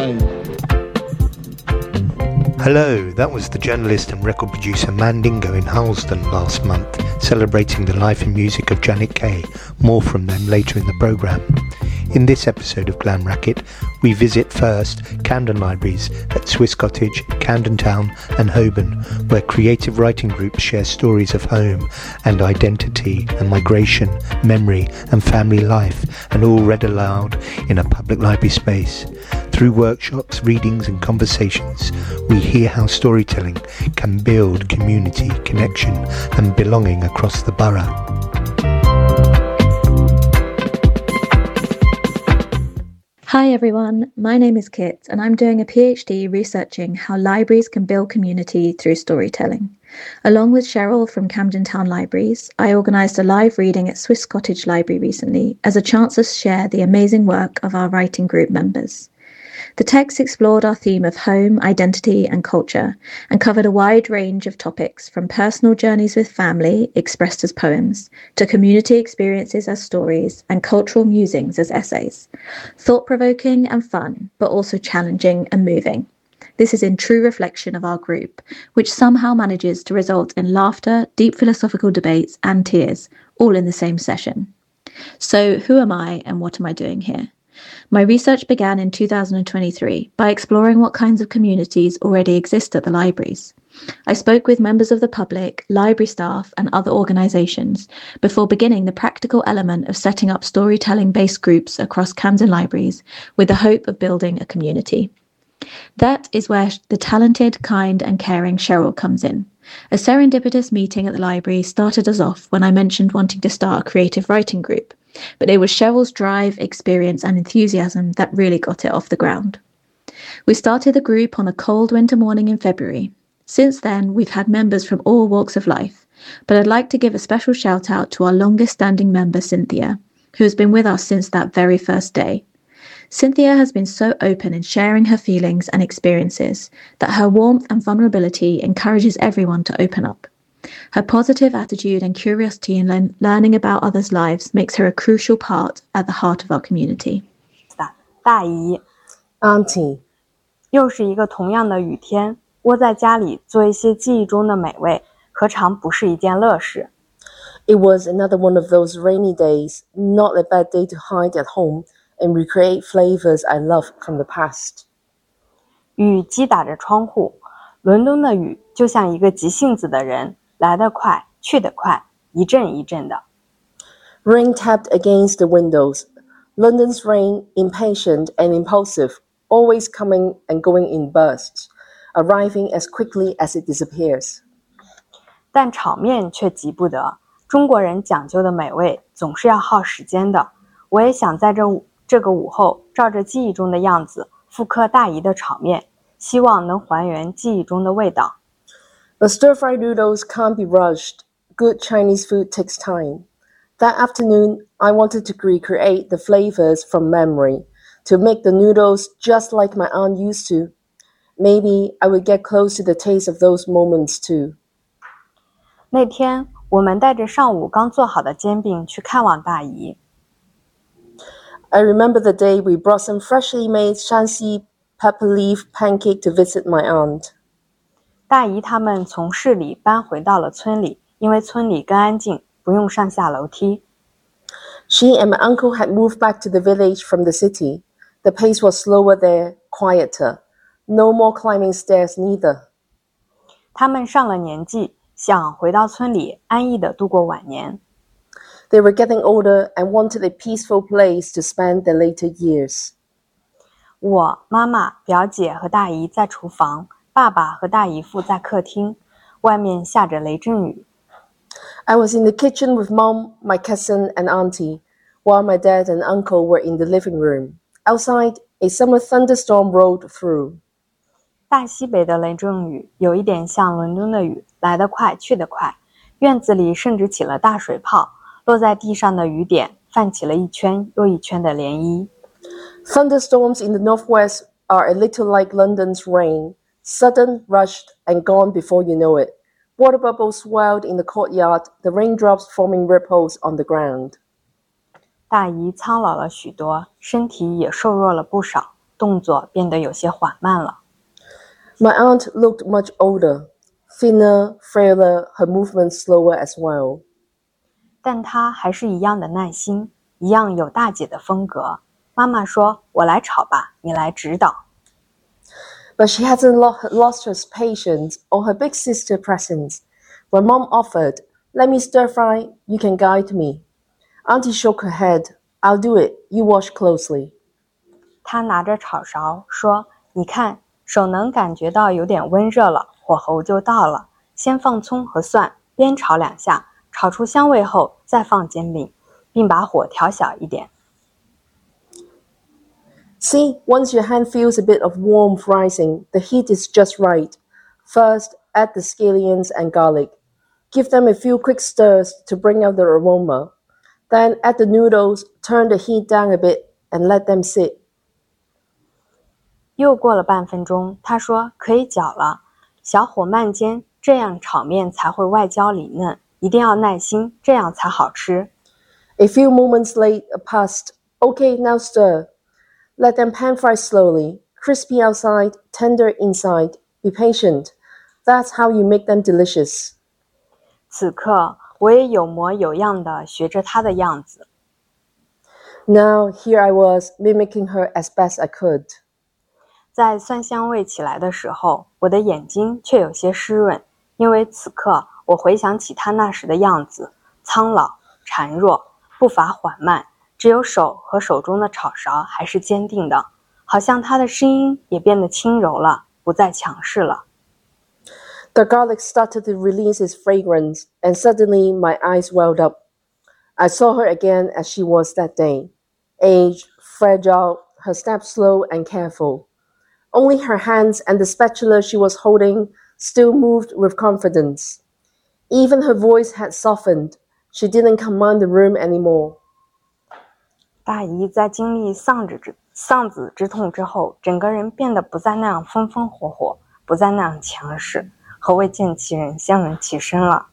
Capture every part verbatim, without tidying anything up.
time. Hello, that was the journalist and record producer Mandingo in Harlesden last month, celebrating the life and music of Janet Kay. More from them later in the programme. In this episode of Glam Racket, we visit first Camden Libraries at Swiss Cottage, Camden Town and Holborn, where creative writing groups share stories of home and identity and migration, memory and family life, and all read aloud in a public library space. Through workshops, readings and conversations, we hear how storytelling can build community, connection and belonging across the borough. Hi everyone, my name is Kit and I'm doing a PhD researching how libraries can build community through storytelling. Along with Cheryl from Camden Town Libraries, I organised a live reading at Swiss Cottage Library recently as a chance to share the amazing work of our writing group members. The text explored our theme of home, identity and culture and covered a wide range of topics from personal journeys with family, expressed as poems, to community experiences as stories and cultural musings as essays. Thought-provoking and fun, but also challenging and moving. This is in true reflection of our group, which somehow manages to result in laughter, deep philosophical debates and tears, all in the same session. So who am I and what am I doing here? My research began in two thousand twenty-three by exploring what kinds of communities already exist at the libraries. I spoke with members of the public, library staff and other organisations before beginning the practical element of setting up storytelling-based groups across Camden Libraries with the hope of building a community. That is where the talented, kind and caring Cheryl comes in. A serendipitous meeting at the library started us off when I mentioned wanting to start a creative writing group, but it was Cheryl's drive, experience and enthusiasm that really got it off the ground. We started the group on a cold winter morning in February. Since then, we've had members from all walks of life, but I'd like to give a special shout out to our longest standing member, Cynthia, who has been with us since that very first day. Cynthia has been so open in sharing her feelings and experiences that her warmth and vulnerability encourages everyone to open up. Her positive attitude and curiosity in le- learning about others' lives makes her a crucial part at the heart of our community. 大姨 Auntie 又是一个同样的雨天，窝在家里做一些记忆中的美味，何尝不是一件乐事？ It was another one of those rainy days, not a bad day to hide at home and recreate flavors I love from the past. 雨击打着窗户，伦敦的雨就像一个急性子的人，来得快，去得快，一阵一阵的。 Rain tapped against the windows. London's rain, impatient and impulsive, always coming and going in bursts, arriving as quickly as it disappears. 但场面却急不得，中国人讲究的美味总是要耗时间的。我也想在这这个午后，照着记忆中的样子，复刻大姨的场面，希望能还原记忆中的味道。 The stir-fried noodles can't be rushed. Good Chinese food takes time. That afternoon, I wanted to recreate the flavors from memory, to make the noodles just like my aunt used to. Maybe I would get close to the taste of those moments too. 那天，我们带着上午刚做好的煎饼去看望大姨。 I remember the day we brought some freshly made Shanxi pepper leaf pancake to visit my aunt. 大姨他们从市里搬回到了村里，因为村里更安静，不用上下楼梯。 She and my uncle had moved back to the village from the city. The pace was slower there, quieter. No more climbing stairs neither. 他们上了年纪，想回到村里安逸地度过晚年。 They were getting older and wanted a peaceful place to spend their later years. 我、妈妈、表姐和大姨在厨房，爸爸和大姨父在客厅，外面下着雷阵雨。 I was in the kitchen with Mom, my cousin and auntie, while my dad and uncle were in the living room. Outside, a summer thunderstorm rolled through. 大西北的雷阵雨有一点像伦敦的雨，来得快，去得快。院子里甚至起了大水泡，落在地上的雨点泛起了一圈又一圈的涟漪。 Thunderstorms in the northwest are a little like London's rain, sudden, rushed, and gone before you know it. Water bubbles swelled in the courtyard, the raindrops forming ripples on the ground. 大姨苍老了许多，身体也瘦弱了不少， 动作变得有些缓慢了。 My aunt looked much older, thinner, frailer, her movements slower as well. 但她还是一样的耐心，一样有大姐的风格。妈妈说：“我来炒吧，你来指导。” But she hasn't lost her patience or her big sister presence. When Mom offered, "Let me stir fry, you can guide me," Auntie shook her head. "I'll do it, you watch closely." 她拿着炒勺说：“你看，手能感觉到有点温热了，火候就到了。先放葱和蒜，煸炒两下，炒出香味后再放煎饼，并把火调小一点。” See, once your hand feels a bit of warmth rising, the heat is just right. First, add the scallions and garlic. Give them a few quick stirs to bring out the aroma. Then add the noodles, turn the heat down a bit, and let them sit. 又过了半分钟，她说：“可以搅了，小火慢煎，这样炒面才会外焦里嫩。一定要耐心，这样才好吃。” A few moments later passed. Okay, now stir. Let them pan fry slowly, crispy outside, tender inside. Be patient. That's how you make them delicious. 此刻，我也有模有样地学着她的样子。 Now, here I was, mimicking her as best I could. 在蒜香味起来的时候，我的眼睛却有些湿润，因为此刻我回想起她那时的样子，苍老、孱弱，步伐缓慢。只有手和手中的炒勺还是坚定的，好像他的声音也变得轻柔了，不再强势了。 The garlic started to release its fragrance, and suddenly my eyes welled up. I saw her again as she was that day, aged, fragile, her steps slow and careful. Only her hands and the spatula she was holding still moved with confidence. Even her voice had softened. She didn't command the room anymore. 大姨在经历丧子之丧子之痛之后，整个人变得不再那样风风火火，不再那样强势，和未见其人相人其身了。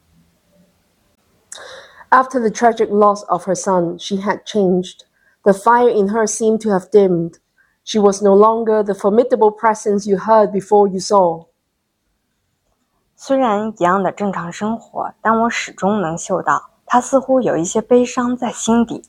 After the tragic loss of her son, she had changed. The fire in her seemed to have dimmed. She was no longer the formidable presence you heard before you saw. 虽然一样的正常生活，但我始终能嗅到，她似乎有一些悲伤在心底。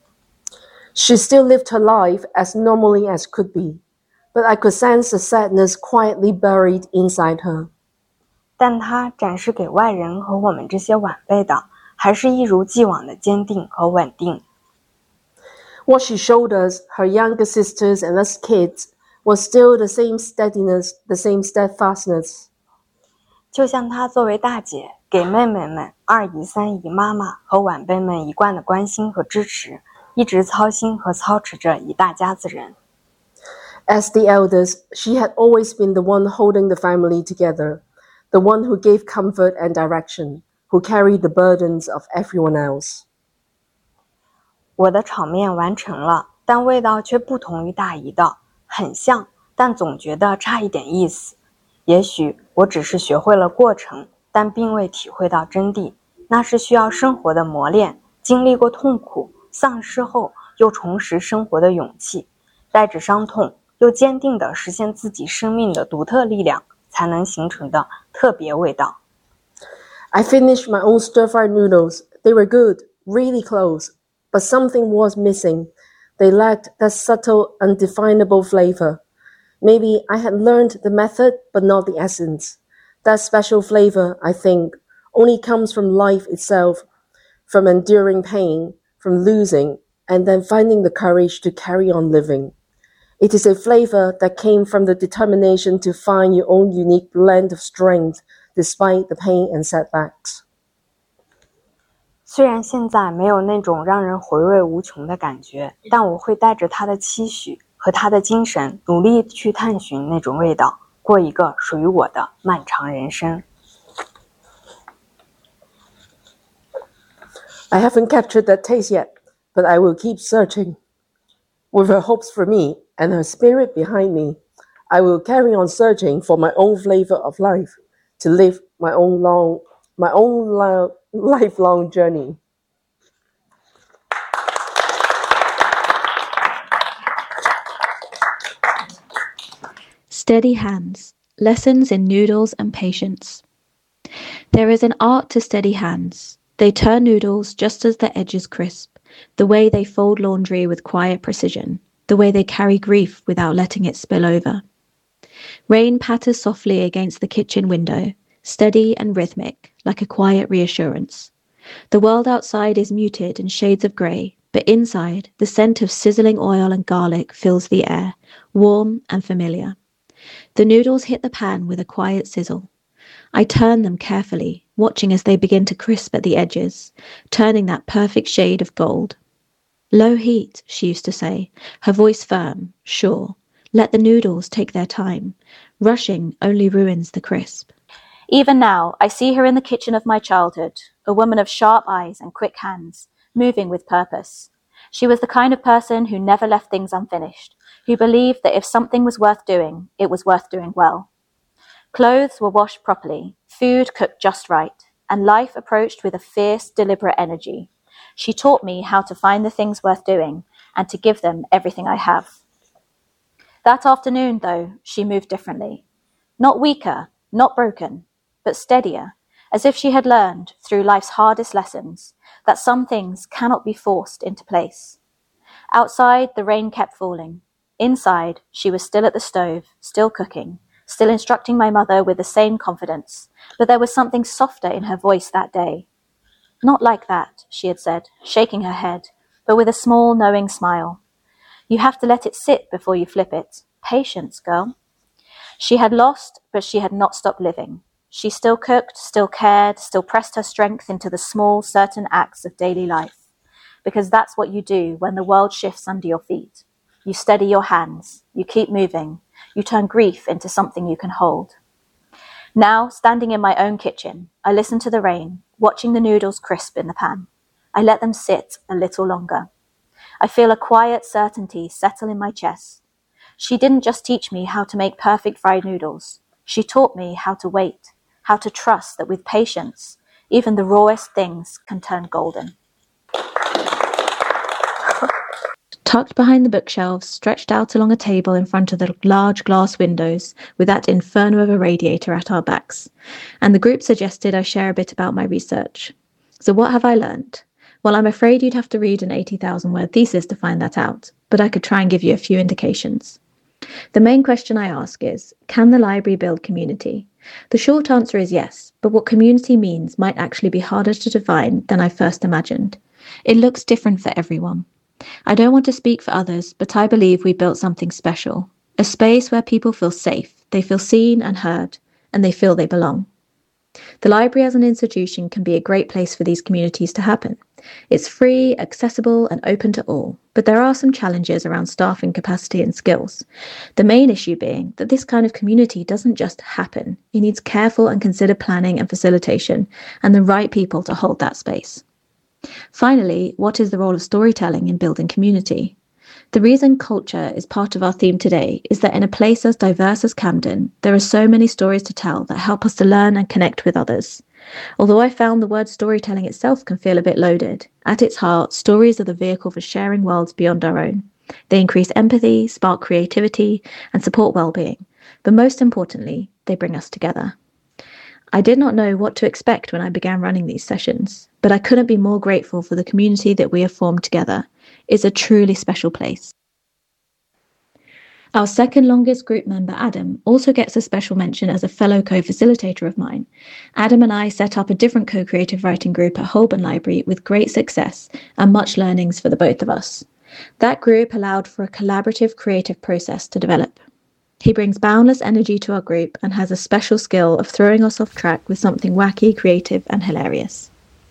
She still lived her life as normally as could be, but I could sense the sadness quietly buried inside her. 但她展示给外人和我们这些晚辈的，还是一如既往的坚定和稳定。 What she showed us, her younger sisters and us kids, was still the same steadiness, the same steadfastness. 就像她作为大姐，给妹妹们、二姨、三姨妈妈和晚辈们一贯的关心和支持。一直操心和操持着一大家子人。 As the eldest, she had always been the one holding the family together, the one who gave comfort and direction, who carried the burdens of everyone else. 我的炒面完成了，但味道却不同于大姨的，很像，但总觉得差一点意思。也许我只是学会了过程，但并未体会到真谛，那是需要生活的磨练，经历过痛苦。丧失后又重拾生活的勇气，带着伤痛又坚定地实现自己生命的独特力量，才能形成的特别味道。 I finished my own stir-fried noodles. They were good, really close, but something was missing. They lacked that subtle, undefinable flavor. Maybe I had learned the method, but not the essence. That special flavor, I think, only comes from life itself, from enduring pain, from losing, and then finding the courage to carry on living. It is a flavor that came from the determination to find your own unique blend of strength despite the pain and setbacks. 虽然现在没有那种让人回味无穷的感觉，但我会带着他的期许和他的精神，努力去探寻那种味道，过一个属于我的漫长人生。 I haven't captured that taste yet, but I will keep searching. With her hopes for me and her spirit behind me, I will carry on searching for my own flavor of life, to live my own long, my own lo- lifelong journey. Steady hands, lessons in noodles and patience. There is an art to steady hands. They turn noodles just as the edges crisp, the way they fold laundry with quiet precision, the way they carry grief without letting it spill over. Rain patters softly against the kitchen window, steady and rhythmic, like a quiet reassurance. The world outside is muted in shades of grey, but inside, the scent of sizzling oil and garlic fills the air, warm and familiar. The noodles hit the pan with a quiet sizzle. I turn them carefully, watching as they begin to crisp at the edges, turning that perfect shade of gold. Low heat, she used to say, her voice firm, sure. Let the noodles take their time. Rushing only ruins the crisp. Even now, I see her in the kitchen of my childhood, a woman of sharp eyes and quick hands, moving with purpose. She was the kind of person who never left things unfinished, who believed that if something was worth doing, it was worth doing well. Clothes were washed properly, food cooked just right, and life approached with a fierce, deliberate energy. She taught me how to find the things worth doing and to give them everything I have. That afternoon, though, she moved differently. Not weaker, not broken, but steadier, as if she had learned, through life's hardest lessons, that some things cannot be forced into place. Outside, the rain kept falling. Inside, she was still at the stove, still cooking, still instructing my mother with the same confidence, but there was something softer in her voice that day. Not like that, she had said, shaking her head, but with a small, knowing smile. You have to let it sit before you flip it. Patience, girl. She had lost, but she had not stopped living. She still cooked, still cared, still pressed her strength into the small, certain acts of daily life. Because that's what you do when the world shifts under your feet. You steady your hands, you keep moving, you turn grief into something you can hold. Now, standing in my own kitchen, I listen to the rain, watching the noodles crisp in the pan. I let them sit a little longer. I feel a quiet certainty settle in my chest. She didn't just teach me how to make perfect fried noodles. She taught me how to wait, how to trust that with patience, even the rawest things can turn golden. Tucked behind the bookshelves, stretched out along a table in front of the large glass windows, with that inferno of a radiator at our backs. And the group suggested I share a bit about my research. So what have I learned? Well, I'm afraid you'd have to read an eighty thousand word thesis to find that out, but I could try and give you a few indications. The main question I ask is, can the library build community? The short answer is yes, but what community means might actually be harder to define than I first imagined. It looks different for everyone. I don't want to speak for others, but I believe we built something special. A space where people feel safe, they feel seen and heard, and they feel they belong. The library as an institution can be a great place for these communities to happen. It's free, accessible, and open to all, but there are some challenges around staffing capacity and skills. The main issue being that this kind of community doesn't just happen. It needs careful and considered planning and facilitation, and the right people to hold that space. Finally, what is the role of storytelling in building community? The reason culture is part of our theme today is that in a place as diverse as Camden, there are so many stories to tell that help us to learn and connect with others. Although I found the word storytelling itself can feel a bit loaded, at its heart, stories are the vehicle for sharing worlds beyond our own. They increase empathy, spark creativity, and support well-being. But most importantly, they bring us together. I did not know what to expect when I began running these sessions, but I couldn't be more grateful for the community that we have formed together. It's a truly special place. Our second longest group member, Adam, also gets a special mention as a fellow co-facilitator of mine. Adam and I set up a different co-creative writing group at Holborn Library with great success and much learnings for the both of us. That group allowed for a collaborative creative process to develop. He brings boundless energy to our group and has a special skill of throwing us off track with something wacky, creative, and hilarious.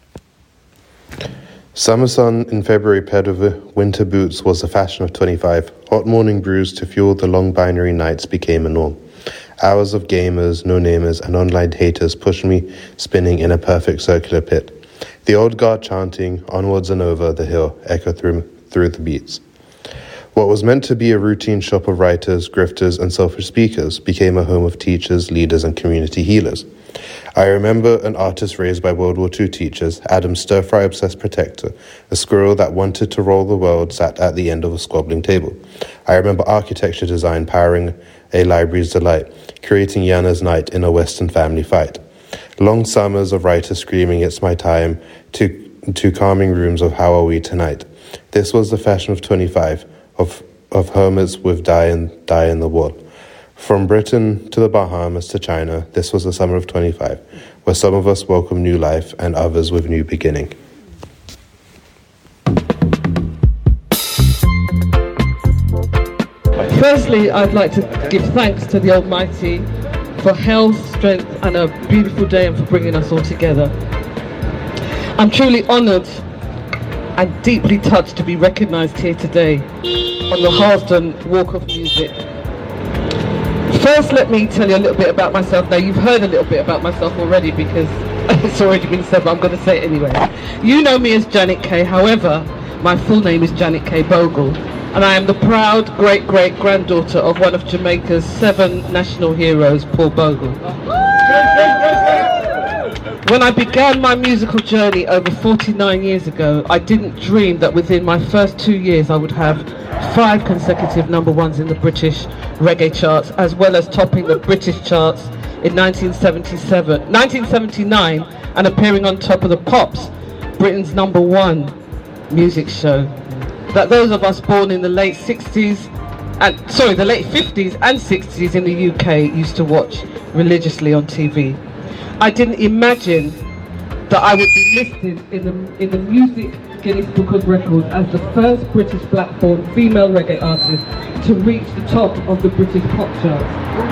Summer sun in February Padova, winter boots was the fashion of twenty-five. Hot morning brews to fuel the long binary nights became a norm. Hours of gamers, no-namers, and online haters pushed me spinning in a perfect circular pit. The old guard chanting, onwards and over the hill, echoed through, through the beats. What was meant to be a routine shop of writers, grifters, and selfish speakers became a home of teachers, leaders, and community healers. I remember an artist raised by World War Two teachers, Adam's stir-fry obsessed protector, a squirrel that wanted to roll the world sat at the end of a squabbling table. I remember architecture design powering a library's delight, creating Yana's night in a Western family fight. Long summers of writers screaming it's my time, to, to calming rooms of how are we tonight. This was the fashion of twenty-five, of, of hermits with dye and dye in the wall. From Britain to the Bahamas to China, this was the summer of twenty-five, where some of us welcome new life and others with new beginning. Firstly, I'd like to give thanks to the Almighty for health, strength and a beautiful day and for bringing us all together. I'm truly honoured and deeply touched to be recognised here today on the Harlesden Walk of Music. First, let me tell you a little bit about myself. Now, you've heard a little bit about myself already because it's already been said, but I'm going to say it anyway. You know me as Janet Kay. However, my full name is Janet Kay Bogle, and I am the proud great-great-granddaughter of one of Jamaica's seven national heroes, Paul Bogle. When I began my musical journey over forty-nine years ago, I didn't dream that within my first two years I would have five consecutive number ones in the British reggae charts, as well as topping the British charts in nineteen seventy-seven, nineteen seventy-nine and appearing on top of the Pops, Britain's number one music show. That those of us born in the late sixties, and sorry, the late fifties and sixties in the U K used to watch religiously on T V. I didn't imagine that I would be listed in the in the Music Guinness Book of Records as the first British black-born female reggae artist to reach the top of the British pop charts.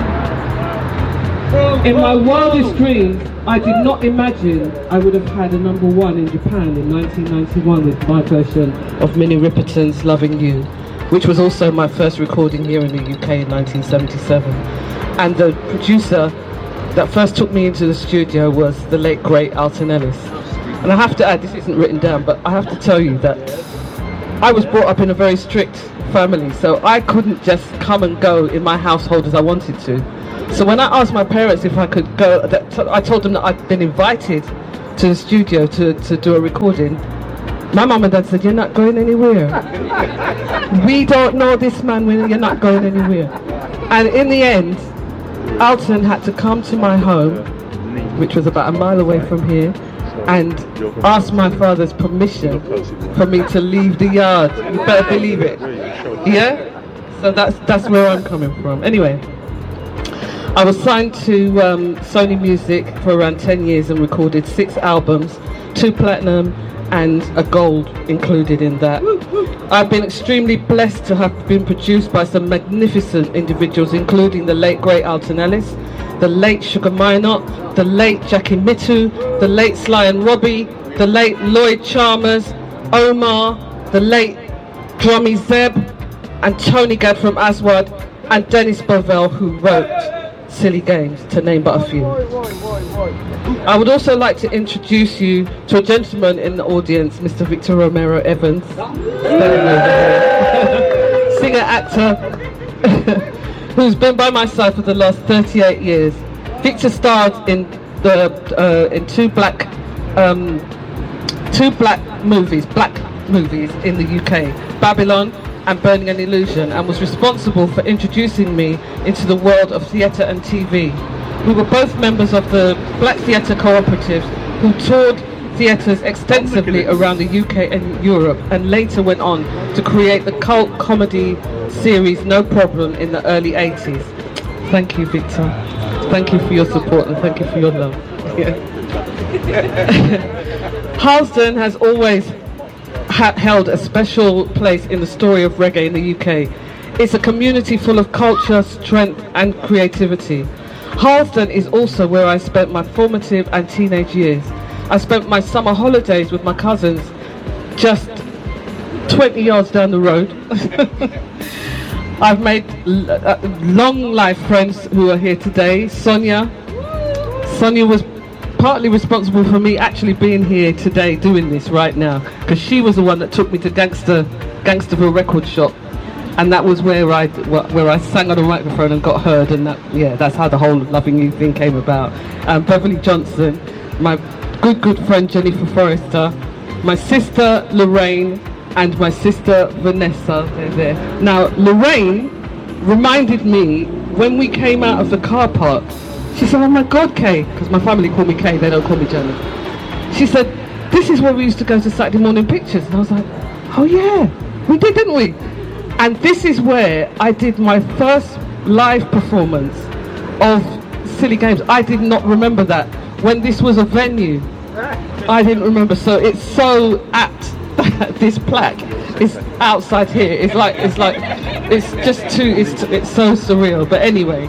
In my wildest dreams, I did not imagine I would have had a number one in Japan in nineteen ninety-one with my version of Minnie Riperton's Loving You, which was also my first recording here in the U K in nineteen seventy-seven. And the producer that first took me into the studio was the late great Alton Ellis. And I have to add, this isn't written down, but I have to tell you that I was brought up in a very strict family, so I couldn't just come and go in my household as I wanted to. So when I asked my parents if I could go, that, I told them that I'd been invited to the studio to, to do a recording. My mum and dad said, "You're not going anywhere. We don't know this man, when you're not going anywhere." And in the end, Alton had to come to my home, which was about a mile away from here, and ask my father's permission for me to leave the yard. You better believe it. Yeah? So that's that's where I'm coming from. Anyway, I was signed to um, Sony Music for around ten years and recorded six albums, two platinum and a gold included in that. I've been extremely blessed to have been produced by some magnificent individuals, including the late great Alton Ellis, the late Sugar Minott, the late Jackie Mittoo, the late Sly and Robbie, the late Lloyd Chalmers, Omar, the late Drummy Zeb, and Tony Gadd from Aswad, and Dennis Bovell, who wrote Silly Games, to name but a few. I would also like to introduce you to a gentleman in the audience, Mister Victor Romero Evans, singer actor, who's been by my side for the last thirty-eight years. Victor starred in the uh, in two black um, two black movies, black movies in the U K, Babylon and Burning an Illusion, and was responsible for introducing me into the world of theatre and T V. We were both members of the Black Theatre Cooperatives, who toured theatres extensively around the U K and Europe, and later went on to create the cult comedy series No Problem in the early eighties. Thank you, Victor. Thank you for your support and thank you for your love. Yeah. Harlesden has always ha- held a special place in the story of reggae in the U K. It's a community full of culture, strength and creativity. Harlesden is also where I spent my formative and teenage years. I spent my summer holidays with my cousins just twenty yards down the road. I've made l- uh, long life friends who are here today. Sonia. Sonia was partly responsible for me actually being here today doing this right now, because she was the one that took me to Gangster Gangsterville Record Shop, and that was where I where I sang on a microphone and got heard, and that yeah that's how the whole Loving You thing came about. um, Beverly Johnson, my good, good friend Jennifer Forrester, my sister Lorraine, and my sister Vanessa. They're there. Now, Lorraine reminded me when we came out of the car park, she said, oh my God, Kay, because my family call me Kay, they don't call me Janet. She said, this is where we used to go to Saturday morning pictures. And I was like, oh yeah, we did, didn't we? And this is where I did my first live performance of Silly Games. I did not remember that when this was a venue. I didn't remember. So it's so apt that this plaque is outside here. It's like it's like it's just too it's it's so surreal. But anyway,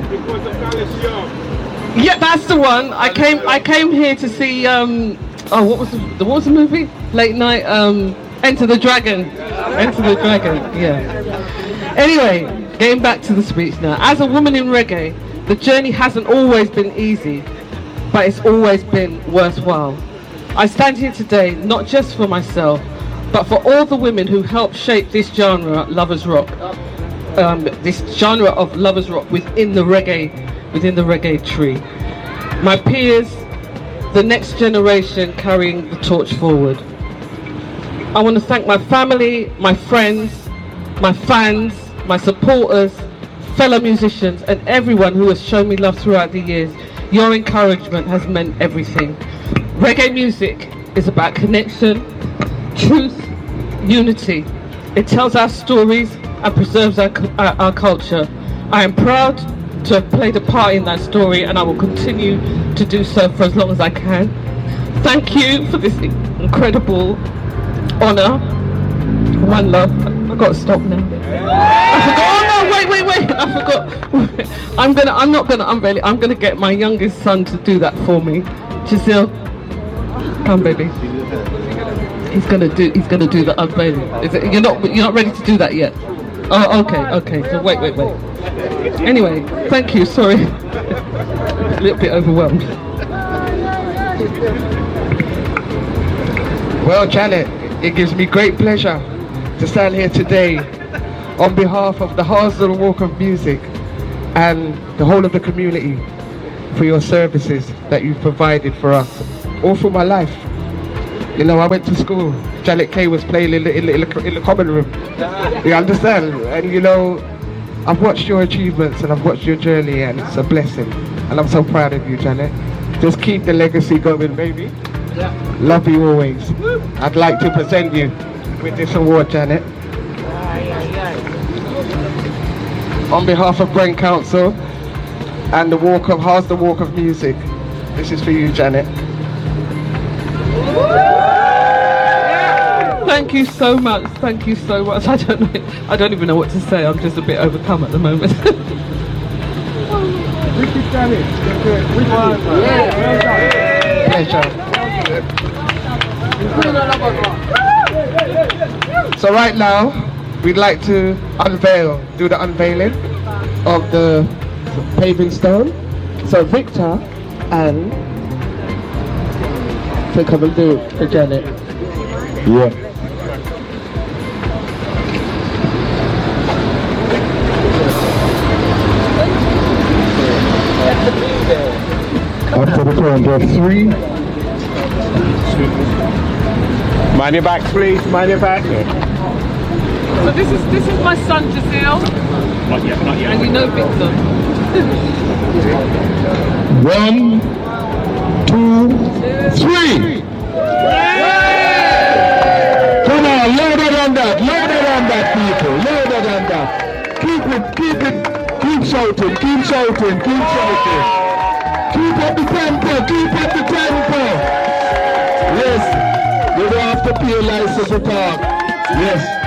yeah, that's the one. I came I came here to see. Um, oh, what was the what was the movie? Late night. Um, Enter the Dragon. Enter the Dragon. Yeah. Anyway, getting back to the speech now. As a woman in reggae, the journey hasn't always been easy, but it's always been worthwhile. I stand here today not just for myself, but for all the women who helped shape this genre, lovers rock, um, this genre of lovers rock within the reggae, within the reggae tree. My peers, the next generation carrying the torch forward. I want to thank my family, my friends, my fans, my supporters, fellow musicians, and everyone who has shown me love throughout the years. Your encouragement has meant everything. Reggae music is about connection, truth, unity. It tells our stories and preserves our, our, our culture. I am proud to have played a part in that story, and I will continue to do so for as long as I can. Thank you for this incredible honour. One love. I've got to stop now. I forgot. Oh no! Wait, wait, wait! I forgot. I'm gonna. I'm not gonna unveil it. I'm gonna get my youngest son to do that for me. Giselle, come, baby. He's gonna do. He's gonna do the unveiling. Is it, you're not. You're not ready to do that yet. Oh, okay, okay. So wait, wait, wait. Anyway, thank you. Sorry, a little bit overwhelmed. Well, Janet, it gives me great pleasure to stand here today on behalf of the Harsdale Walk of Music and the whole of the community for your services that you've provided for us all through my life. You know, I went to school. Janet Kay was playing in the, in the, in the, in the common room. You understand? And you know, I've watched your achievements and I've watched your journey, and it's a blessing. And I'm so proud of you, Janet. Just keep the legacy going, baby. Yeah. Love you always. I'd like to present you with this award, Janet. On behalf of Brent Council and the Walk of Harsdale Walk of Music, this is for you, Janet. Thank you so much. Thank you so much. I don't know. I don't even know what to say. I'm just a bit overcome at the moment. Pleasure. So right now, we'd like to unveil, do the unveiling of the paving stone. So Victor and to come and do it for Janet. Yeah. After the count of three. Mind your back, please. Mind your back. So this is this is my son Giselle. Not yet, not yet. And you know Victor. One, two, three. Come on, louder than that, louder than that, people, louder than that. Keep it, keep it, keep shouting, keep shouting, keep shouting. Keep up the tempo, keep up the tempo. Yes, you don't have to pay a license to talk. Yes.